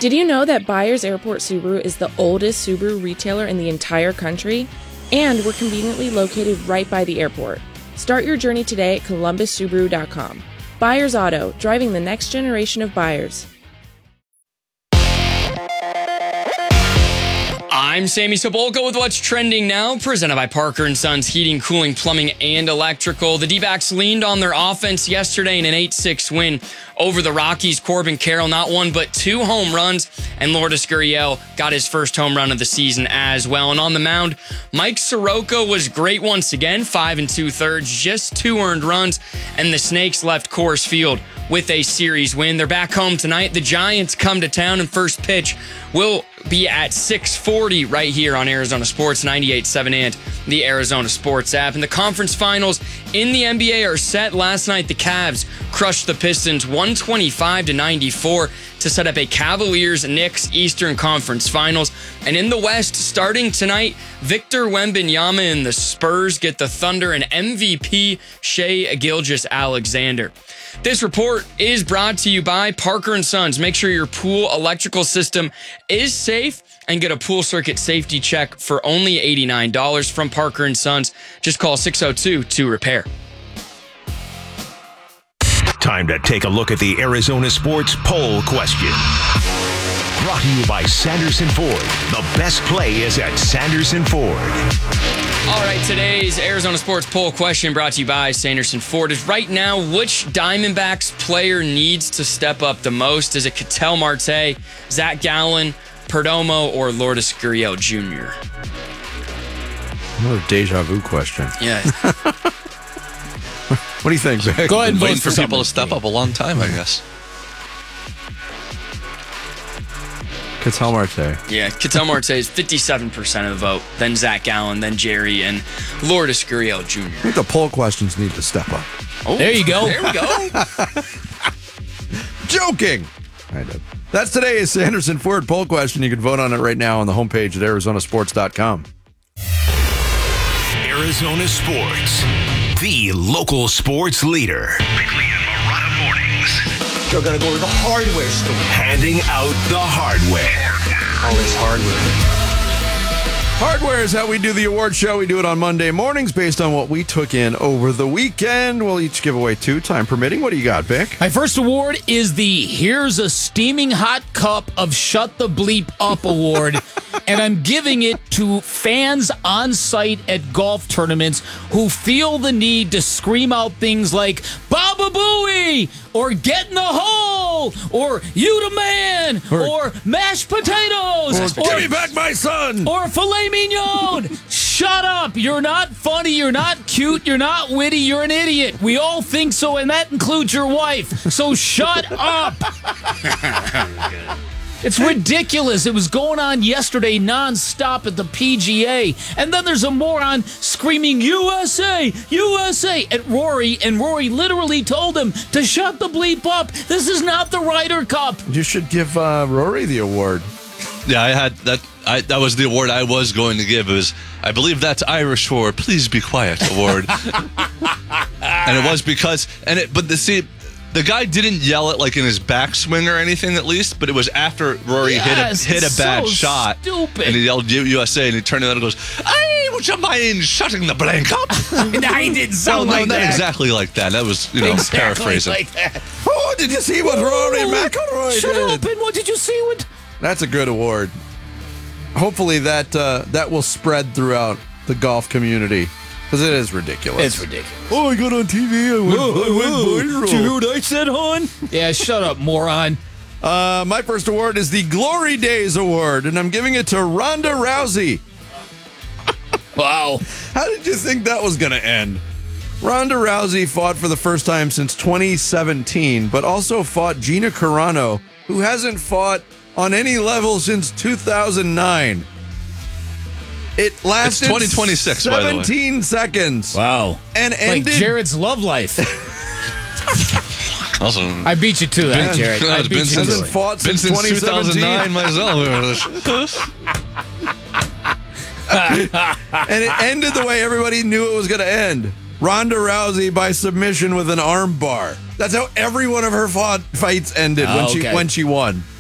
Did you know that Byers Airport Subaru is the oldest Subaru retailer in the entire country? And we're conveniently located right by the airport. Start your journey today at columbussubaru.com. Byers Auto, driving the next generation of buyers. I'm Sammy Sobolka with What's Trending Now, presented by Parker & Sons Heating, Cooling, Plumbing, and Electrical. The D-backs leaned on their offense yesterday in an 8-6 win over the Rockies. Corbin Carroll, not one but two home runs, and Lourdes Gurriel got his first home run of the season as well. And on the mound, Mike Soroka was great once again, 5 2/3, just 2 earned runs, and the Snakes left Coors Field with a series win. They're back home tonight. The Giants come to town, and first pitch will be at 6:40 right here on Arizona Sports 98.7 and the Arizona Sports app. And the conference finals in the NBA are set. Last night, the Cavs crushed the Pistons 125-94 to set up a Cavaliers-Knicks Eastern Conference Finals. And in the West, starting tonight, Victor Wembanyama and the Spurs get the Thunder and MVP Shai Gilgeous-Alexander. This report is brought to you by Parker & Sons. Make sure your pool electrical system is safe and get a pool circuit safety check for only $89 from Parker & Sons. Just call 602-2REPAIR. Time to take a look at the Arizona Sports Poll Question. Brought to you by Sanderson Ford. The best play is at Sanderson Ford. All right, today's Arizona Sports Poll Question brought to you by Sanderson Ford is right now, which Diamondbacks player needs to step up the most? Is it Ketel Marte, Zach Gallen, Perdomo, or Lourdes Gurriel Jr.? Another deja vu question. Yeah. What do you think, Vic? Go ahead and wait for people to step up a long time, I guess. Ketel Marte. Yeah, Ketel Marte is 57% of the vote, then Zach Gallen, then Jerry, and Lourdes Gurriel Jr. I think the poll questions need to step up. Oh, There you go. There we go. Joking! I did. That's today's Sanderson Ford poll question. You can vote on it right now on the homepage at arizonasports.com. Arizona Sports, the local sports leader. Bickley and Marotta mornings. You're gonna go to the hardware store. Handing out the hardware. All this hardware. Hardware is how we do the award show. We do it on Monday mornings based on what we took in over the weekend. We'll each give away 2, time permitting. What do you got, Vic? My first award is the Here's a Steaming Hot Cup of Shut the Bleep Up award. And I'm giving it to fans on site at golf tournaments who feel the need to scream out things like Baba Booey or Get in the Hole or You the Man or Mashed Potatoes or Give me back my son! or Filet Mignon. Shut up. You're not funny. You're not cute. You're not witty. You're an idiot. We all think so, and that includes your wife. So shut up. It's ridiculous. It was going on yesterday nonstop at the PGA. And then there's a moron screaming, USA, USA, at Rory. And Rory literally told him to shut the bleep up. This is not the Ryder Cup. You should give Rory the award. Yeah, I had that. That was the award I was going to give. It was, I believe that's Irish for "Please Be Quiet" award, and it was because the guy didn't yell it like in his backswing or anything, at least, but it was after Rory hit a bad shot, stupid. And he yelled USA, and he turned around and goes, "Hey, would you mind shutting the blank up?" I didn't sound like not that. exactly like that. That was Exactly paraphrasing. like that. Oh, did you see what Rory McIlroy Shut did? up, and what did you see? What? That's a good award. Hopefully that will spread throughout the golf community because it is ridiculous. It's ridiculous. Oh, I got on TV. I went viral. Did you hear what I said, hon? Yeah, shut up, moron. My first award is the Glory Days Award, and I'm giving it to Ronda Rousey. Wow. How did you think that was going to end? Ronda Rousey fought for the first time since 2017, but also fought Gina Carano, who hasn't fought on any level since 2009. It lasted 2026, by the way. 17 seconds. Wow. And ended... Like Jared's love life. Also, I beat you to that, Jared. I it's beat been you hasn't to it. fought since 2009 2017. myself. And it ended the way everybody knew it was going to end. Ronda Rousey by submission with an arm bar. That's how every one of her fights ended when she won.